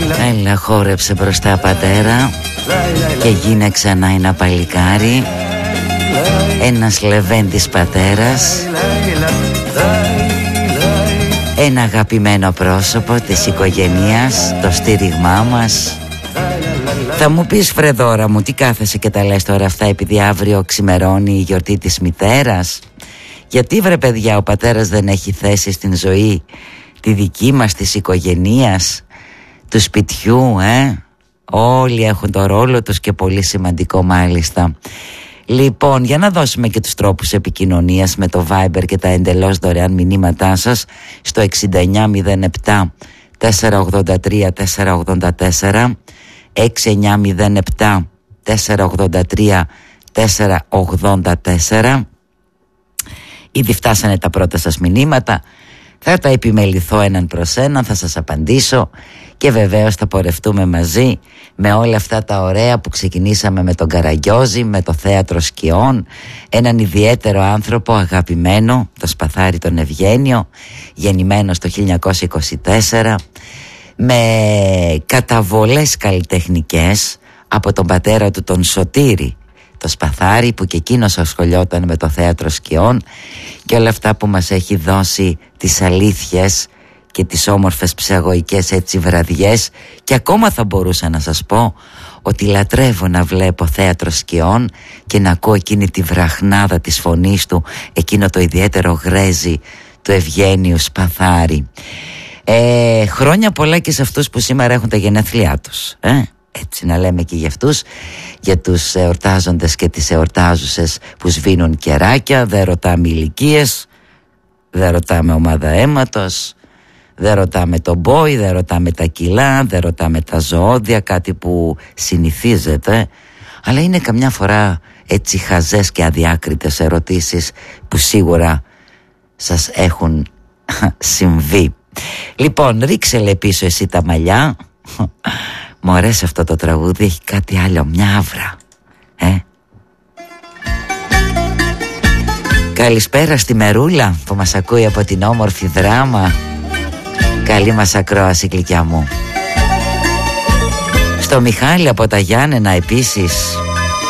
Έλα χόρεψε μπροστά πατέρα και γίνε ξανά ένα παλικάρι, ένας λεβέντης πατέρας, ένα αγαπημένο πρόσωπο της οικογένειας, το στήριγμά μας. Θα μου πεις Φρεδόρα μου, τι κάθεσαι και τα λες τώρα αυτά επειδή αύριο ξημερώνει η γιορτή της μητέρας? Γιατί βρε παιδιά ο πατέρας δεν έχει θέση στην ζωή τη δική μας, της οικογένειας, του σπιτιού? Όλοι έχουν το ρόλο τους και πολύ σημαντικό μάλιστα. Λοιπόν, για να δώσουμε και τους τρόπους επικοινωνίας με το Viber και τα εντελώς δωρεάν μηνύματά σας στο 6907 483 484, 6907 483 484. Ήδη φτάσανε τα πρώτα σας μηνύματα. Θα τα επιμεληθώ έναν προς έναν, θα σας απαντήσω και βεβαίως θα πορευτούμε μαζί με όλα αυτά τα ωραία που ξεκινήσαμε με τον Καραγκιόζη, με το Θέατρο Σκιών, έναν ιδιαίτερο άνθρωπο αγαπημένο, το Σπαθάρη τον Ευγένιο, γεννημένο το 1924, με καταβολές καλλιτεχνικές από τον πατέρα του τον Σωτήρη, το Σπαθάρη, που και εκείνος ασχολιόταν με το Θέατρο Σκιών, και όλα αυτά που μας έχει δώσει τις αλήθειες και τις όμορφες ψαγωικές έτσι βραδιές. Και ακόμα θα μπορούσα να σας πω ότι λατρεύω να βλέπω Θέατρο Σκιών και να ακούω εκείνη τη βραχνάδα της φωνής του, εκείνο το ιδιαίτερο γρέζι του Ευγένιου Σπαθάρη. Χρόνια πολλά και σε αυτούς που σήμερα έχουν τα γενέθλιά τους, έτσι να λέμε και για αυτούς, για τους εορτάζοντες και τις εορτάζουσες που σβήνουν κεράκια. Δεν ρωτάμε ηλικίες, δεν ρωτάμε ομάδα αίματος, δεν ρωτάμε τον μπόι, δεν ρωτάμε τα κιλά, δεν ρωτάμε τα ζωώδια, κάτι που συνηθίζεται, αλλά είναι καμιά φορά έτσι χαζές και αδιάκριτες ερωτήσεις που σίγουρα σας έχουν συμβεί. Λοιπόν, ρίξε λε πίσω εσύ τα μαλλιά. Μου αρέσει αυτό το τραγούδι, έχει κάτι άλλο, μια άβρα. Καλησπέρα στη Μερούλα που μας ακούει από την όμορφη Δράμα. Καλή μας ακρόαση, γλυκιά μου. Στο Μιχάλη από τα Γιάννενα επίσης.